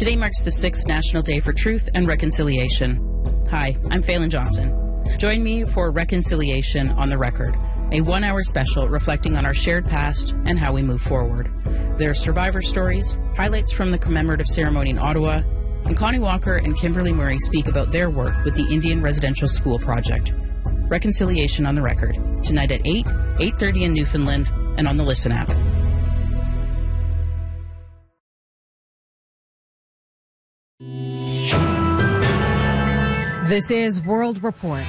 Today marks the 6th National Day for Truth and Reconciliation. Hi, I'm Phelan Johnson. Join me for Reconciliation on the Record, a 1-hour special reflecting on our shared past and how we move forward. There are survivor stories, highlights from the commemorative ceremony in Ottawa, and Connie Walker and Kimberly Murray speak about their work with the Indian Residential School Project. Reconciliation on the Record, tonight at 8, 8:30 in Newfoundland, and on the Listen app. This is World Report.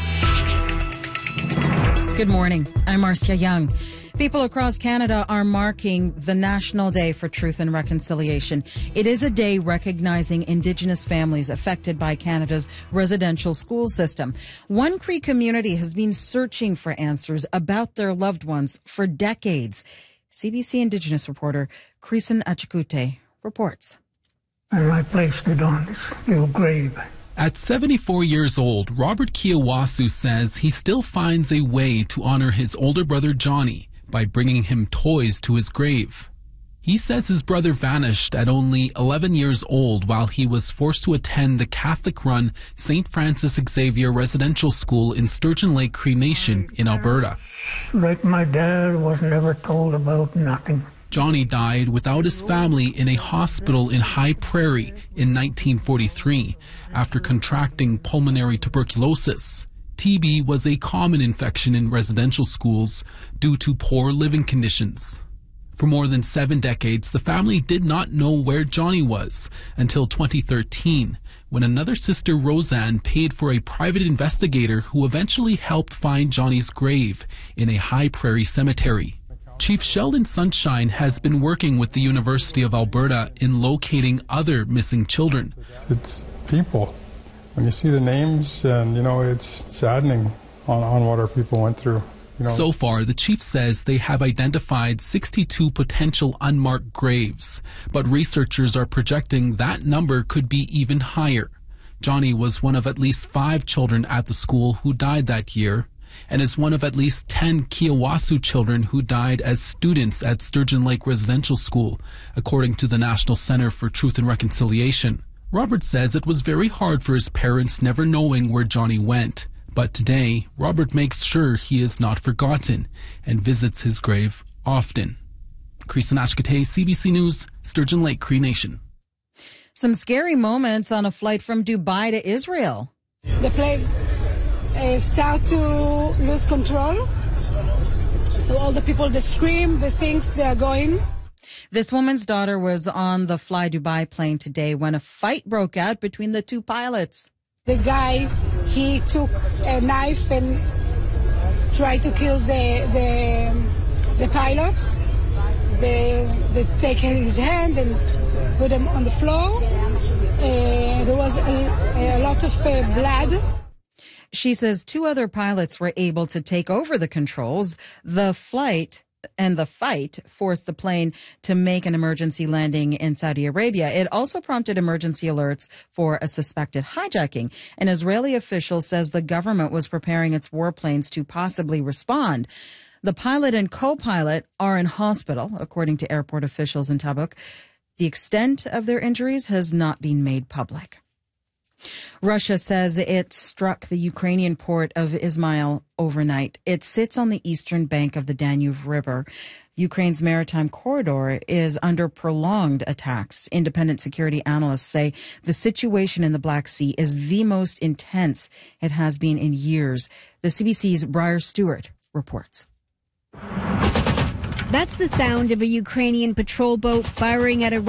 Good morning. I'm Marcia Young. People across Canada are marking the National Day for Truth and Reconciliation. It is a day recognizing Indigenous families affected by Canada's residential school system. One Cree community has been searching for answers about their loved ones for decades. CBC Indigenous reporter Creason Achikute reports. And my place to dawn is still grave. At 74 years old, Robert Kiawasu says he still finds a way to honor his older brother Johnny by bringing him toys to his grave. He says his brother vanished at only 11 years old while he was forced to attend the Catholic-run St. Francis Xavier Residential School in Sturgeon Lake Cree Nation in Alberta. Like my dad was never told about nothing. Johnny died without his family in a hospital in High Prairie in 1943 after contracting pulmonary tuberculosis. TB was a common infection in residential schools due to poor living conditions. For more than 7 decades, the family did not know where Johnny was until 2013, when another sister, Roseanne, paid for a private investigator who eventually helped find Johnny's grave in a High Prairie cemetery. Chief Sheldon Sunshine has been working with the University of Alberta in locating other missing children. It's people. When you see the names, and it's saddening on what our people went through. So far, the chief says they have identified 62 potential unmarked graves, but researchers are projecting that number could be even higher. Johnny was one of at least 5 children at the school who died that year, and is one of at least 10 Kiawasu children who died as students at Sturgeon Lake Residential School, according to the National Center for Truth and Reconciliation. Robert says it was very hard for his parents never knowing where Johnny went. But today, Robert makes sure he is not forgotten and visits his grave often. Creason Achikute, CBC News, Sturgeon Lake Cree Nation. Some scary moments on a flight from Dubai to Israel. The plane start to lose control. So all the people, they scream, they think they are going. This woman's daughter was on the Fly Dubai plane today when a fight broke out between the 2 pilots. The guy, he took a knife and tried to kill the pilot. They take his hand and put him on the floor. There was a lot of blood. She says 2 other pilots were able to take over the controls. The flight and the fight forced the plane to make an emergency landing in Saudi Arabia. It also prompted emergency alerts for a suspected hijacking. An Israeli official says the government was preparing its warplanes to possibly respond. The pilot and co-pilot are in hospital, according to airport officials in Tabuk. The extent of their injuries has not been made public. Russia says it struck the Ukrainian port of Izmail overnight. It sits on the eastern bank of the Danube River. Ukraine's maritime corridor is under prolonged attacks. Independent security analysts say the situation in the Black Sea is the most intense it has been in years. The CBC's Briar Stewart reports. That's the sound of a Ukrainian patrol boat firing at a